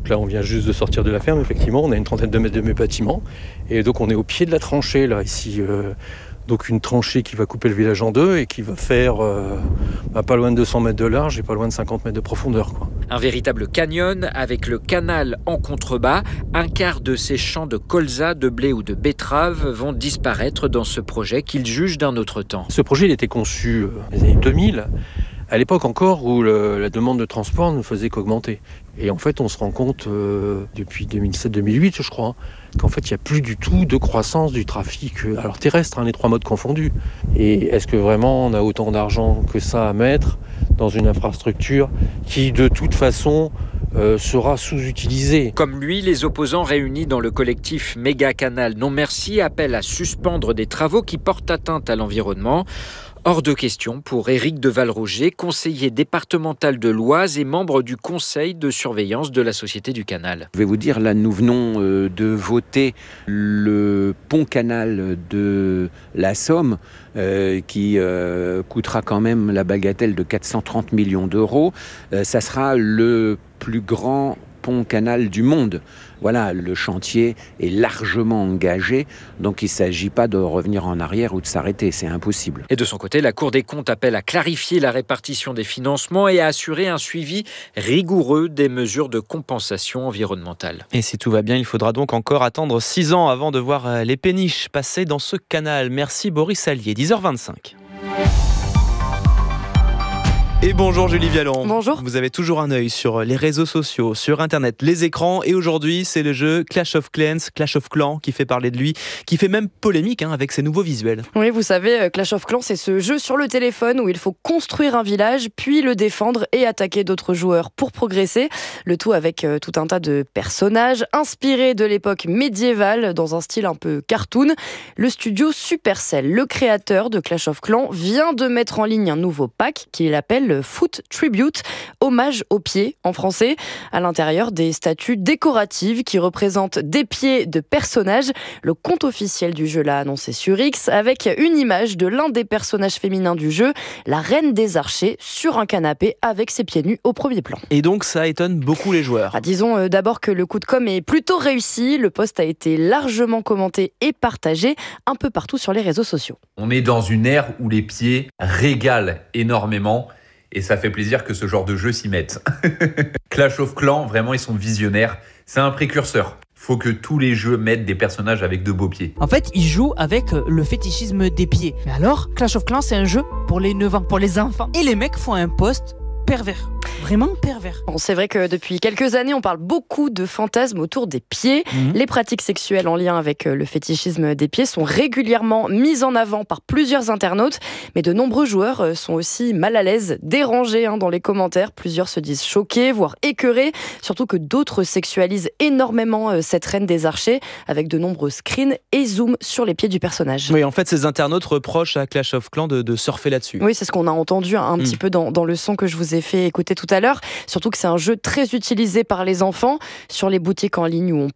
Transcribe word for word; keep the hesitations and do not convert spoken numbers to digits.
Donc là, on vient juste de sortir de la ferme, effectivement. On a une trentaine de mètres de mes bâtiments. Et donc, on est au pied de la tranchée, là, ici. Euh, donc, une tranchée qui va couper le village en deux et qui va faire euh, bah, pas loin de deux cents mètres de large et pas loin de cinquante mètres de profondeur, quoi. Un véritable canyon avec le canal en contrebas. Un quart de ces champs de colza, de blé ou de betterave vont disparaître dans ce projet qu'ils jugent d'un autre temps. Ce projet, il était conçu dans les années deux mille. À l'époque encore où le, la demande de transport ne faisait qu'augmenter. Et en fait, on se rend compte euh, depuis deux mille sept deux mille huit, je crois, hein, qu'en fait, il n'y a plus du tout de croissance du trafic, euh, alors terrestre, hein, les trois modes confondus. Et est-ce que vraiment on a autant d'argent que ça à mettre dans une infrastructure qui, de toute façon, euh, sera sous-utilisée? Comme lui, les opposants réunis dans le collectif Méga Canal Non Merci appellent à suspendre des travaux qui portent atteinte à l'environnement. Hors de question pour Éric de Valroger, conseiller départemental de l'Oise et membre du conseil de surveillance de la Société du Canal. Je vais vous dire, là, nous venons euh, de voter le pont-canal de la Somme, euh, qui euh, coûtera quand même la bagatelle de quatre cent trente millions d'euros. Euh, ça sera le plus grand pont-canal du monde. Voilà, le chantier est largement engagé, donc il ne s'agit pas de revenir en arrière ou de s'arrêter, c'est impossible. Et de son côté, la Cour des comptes appelle à clarifier la répartition des financements et à assurer un suivi rigoureux des mesures de compensation environnementale. Et si tout va bien, il faudra donc encore attendre six ans avant de voir les péniches passer dans ce canal. Merci Boris Allier, dix heures vingt-cinq. Et bonjour Julie Vialon. Bonjour. Vous avez toujours un œil sur les réseaux sociaux, sur Internet, les écrans. Et aujourd'hui, c'est le jeu Clash of Clans, Clash of Clans qui fait parler de lui, qui fait même polémique hein, avec ses nouveaux visuels. Oui, vous savez, Clash of Clans, c'est ce jeu sur le téléphone où il faut construire un village, puis le défendre et attaquer d'autres joueurs pour progresser. Le tout avec euh, tout un tas de personnages inspirés de l'époque médiévale dans un style un peu cartoon. Le studio Supercell, le créateur de Clash of Clans, vient de mettre en ligne un nouveau pack qu'il appelle Foot Tribute, hommage aux pieds en français. À l'intérieur, des statues décoratives qui représentent des pieds de personnages. Le compte officiel du jeu l'a annoncé sur X avec une image de l'un des personnages féminins du jeu, la reine des archers, sur un canapé avec ses pieds nus au premier plan. Et donc ça étonne beaucoup les joueurs. Ah, disons euh, d'abord que le coup de com' est plutôt réussi. Le post a été largement commenté et partagé un peu partout sur les réseaux sociaux. On est dans une ère où les pieds régalent énormément. Et ça fait plaisir que ce genre de jeu s'y mette. Clash of Clans, vraiment, ils sont visionnaires. C'est un précurseur. Faut que tous les jeux mettent des personnages avec de beaux pieds. En fait, ils jouent avec le fétichisme des pieds. Mais alors, Clash of Clans, c'est un jeu pour les neuf ans, pour les enfants. Et les mecs font un post pervers. Vraiment pervers. Bon, c'est vrai que depuis quelques années, on parle beaucoup de fantasmes autour des pieds. Mmh. Les pratiques sexuelles en lien avec le fétichisme des pieds sont régulièrement mises en avant par plusieurs internautes. Mais de nombreux joueurs sont aussi mal à l'aise, dérangés hein, dans les commentaires. Plusieurs se disent choqués, voire écœurés. Surtout que d'autres sexualisent énormément cette reine des archers avec de nombreux screens et zooms sur les pieds du personnage. Oui, en fait, ces internautes reprochent à Clash of Clans de, de surfer là-dessus. Oui, c'est ce qu'on a entendu un mmh. petit peu dans, dans le son que je vous ai fait écouter tout à l'heure. Surtout que c'est un jeu très utilisé par les enfants sur les boutiques en ligne où on